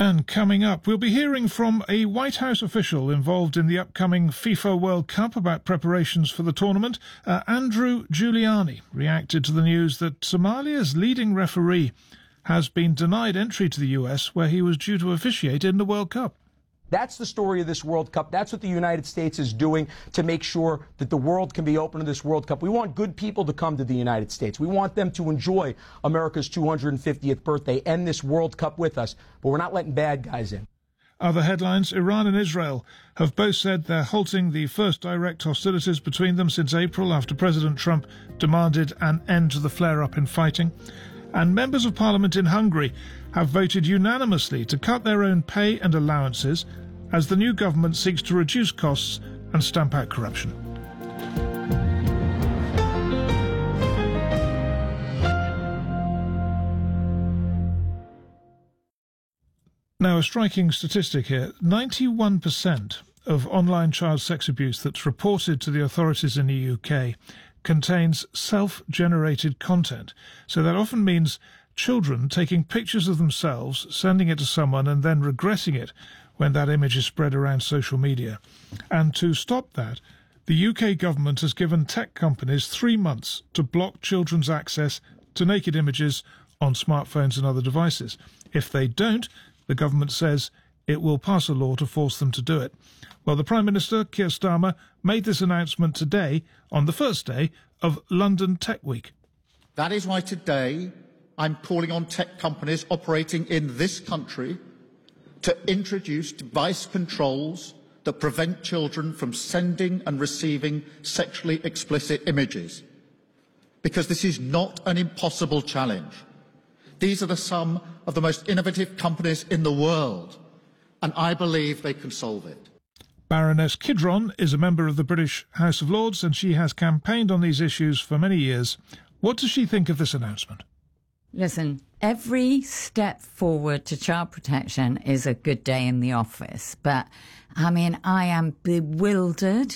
And coming up, we'll be hearing from a White House official involved in the upcoming FIFA World Cup about preparations for the tournament. Andrew Giuliani reacted to the news that Somalia's leading referee has been denied entry to the US, where he was due to officiate in the World Cup. That's the story of this World Cup. That's what the United States is doing to make sure that the world can be open to this World Cup. We want good people to come to the United States. We want them to enjoy America's 250th birthday and this World Cup with us. But we're not letting bad guys in. Other headlines: Iran and Israel have both said they're halting the first direct hostilities between them since April, after President Trump demanded an end to the flare-up in fighting. And members of parliament in Hungary have voted unanimously to cut their own pay and allowances as the new government seeks to reduce costs and stamp out corruption. Now, a striking statistic here: 91% of online child sex abuse that's reported to the authorities in the UK contains self-generated content. So that often means children taking pictures of themselves, sending it to someone, and then regretting it when that image is spread around social media. And to stop that, the UK government has given tech companies 3 months to block children's access to naked images on smartphones and other devices. If they don't, the government says it will pass a law to force them to do it. Well, the Prime Minister, Keir Starmer, made this announcement today on the first day of London Tech Week. That is why today I'm calling on tech companies operating in this country to introduce device controls that prevent children from sending and receiving sexually explicit images. Because this is not an impossible challenge. These are some of the most innovative companies in the world, and I believe they can solve it. Baroness Kidron is a member of the British House of Lords, and she has campaigned on these issues for many years. What does she think of this announcement? Listen, every step forward to child protection is a good day in the office. But, I mean, I am bewildered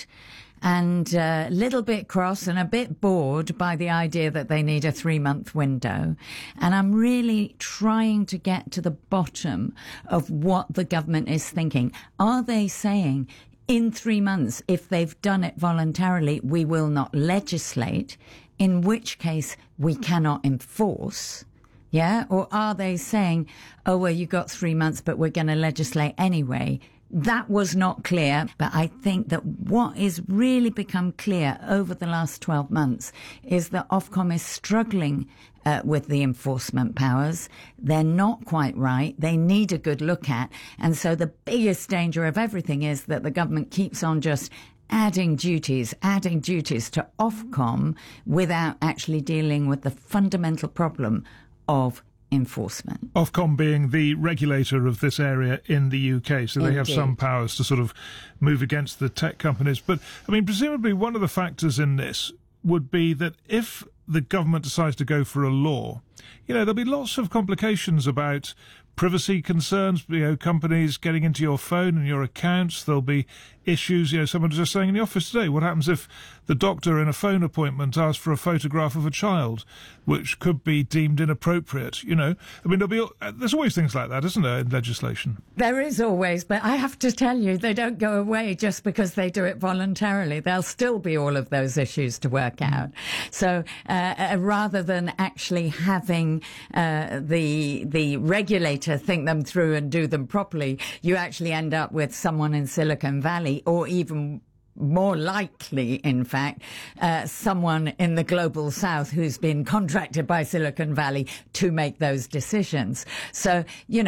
and a little bit cross and a bit bored by the idea that they need a 3-month window. And I'm really trying to get to the bottom of what the government is thinking. Are they saying, in 3 months, if they've done it voluntarily, we will not legislate, in which case we cannot enforce? Yeah? Or are they saying, oh, well, you got 3 months, but we're going to legislate anyway? That was not clear, but I think that what is really become clear over the last 12 months is that Ofcom is struggling with the enforcement powers. They're not quite right. They need a good look at. And so the biggest danger of everything is that the government keeps on just adding duties to Ofcom without actually dealing with the fundamental problem of enforcement. Ofcom being the regulator of this area in the UK, so they have some powers to sort of move against the tech companies. But, I mean, presumably one of the factors in this would be that if the government decides to go for a law, you know, there'll be lots of complications about privacy concerns, you know, companies getting into your phone and your accounts. There'll be issues, you know, someone was just saying in the office today, what happens if the doctor in a phone appointment asks for a photograph of a child, which could be deemed inappropriate, you know? I mean, there's always things like that, isn't there, in legislation? There is always, but I have to tell you, they don't go away just because they do it voluntarily. There'll still be all of those issues to work out. So rather than actually having the regulator think them through and do them properly, you actually end up with someone in Silicon Valley, or even more likely, in fact, someone in the global south who's been contracted by Silicon Valley to make those decisions. So, you know,